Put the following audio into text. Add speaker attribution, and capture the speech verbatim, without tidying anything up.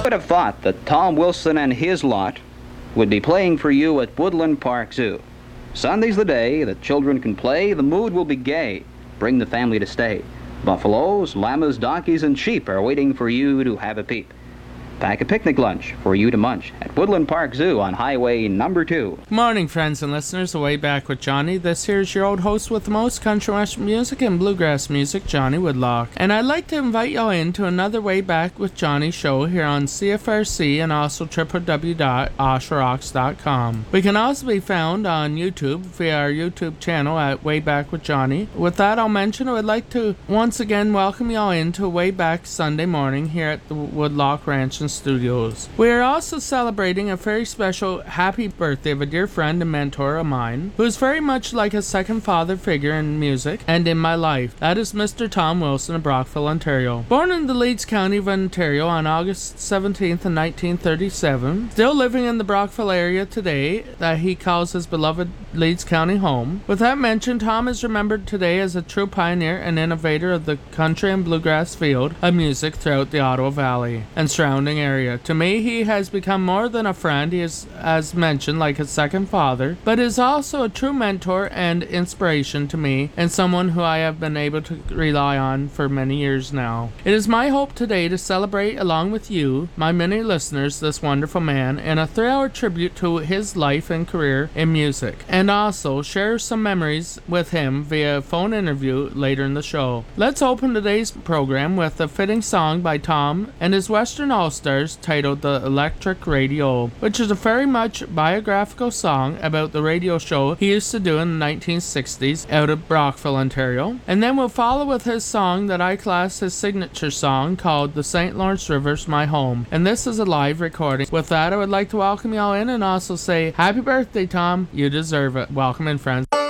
Speaker 1: would have thought that Tom Wilson and his lot would be playing for you at Woodland Park Zoo. Sunday's the day that children can play, the mood will be gay. Bring the family to stay. Buffaloes, llamas, donkeys, and sheep are waiting for you to have a peep. Pack a picnic lunch for you to munch at Woodland Park Zoo on Highway number two.
Speaker 2: Good morning, friends and listeners. Way Back with Johnny. This here is your old host with the most country western music and bluegrass music, Johnny Woodlock. And I'd like to invite y'all in to another Way Back with Johnny show here on C F R C and also w w w dot osher rocks dot com. We can also be found on YouTube via our YouTube channel at Way Back with Johnny. With that, I'll mention I would like to once again welcome y'all into Way Back Sunday morning here at the Woodlock Ranch and Studios. We are also celebrating a very special happy birthday of a dear friend and mentor of mine, who is very much like a second father figure in music and in my life. That is Mister Tom Wilson of Brockville, Ontario. Born in the Leeds County of Ontario on August seventeenth in nineteen thirty-seven, still living in the Brockville area today that he calls his beloved Leeds County home. With that mentioned, Tom is remembered today as a true pioneer and innovator of the country and bluegrass field of music throughout the Ottawa Valley and surrounding area. To me, he has become more than a friend. He is, as mentioned, like a second father, but is also a true mentor and inspiration to me and someone who I have been able to rely on for many years now. It is my hope today to celebrate along with you, my many listeners, this wonderful man in a three-hour tribute to his life and career in music, and also share some memories with him via phone interview later in the show. Let's open today's program with a fitting song by Tom and his Western All-Stars titled The Electric Radio, which is a very much biographical song about the radio show he used to do in the nineteen sixties out of Brockville, Ontario. And then we'll follow with his song that I class his signature song called The Saint Lawrence River's My Home. And this is a live recording. With that, I would like to welcome y'all in and also say happy birthday, Tom. You deserve it. Welcome in, friends.